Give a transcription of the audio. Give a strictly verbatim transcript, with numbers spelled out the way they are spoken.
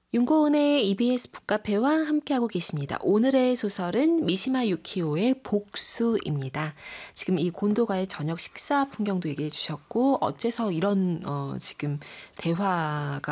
윤고은의 이비에스 북카페와 함께하고 계십니다. 오늘의 소설은 미시마 유키오의 복수입니다. 지금 이 곤도가의 저녁 식사 풍경도 얘기해 주셨고 어째서 이런 어, 지금 대화가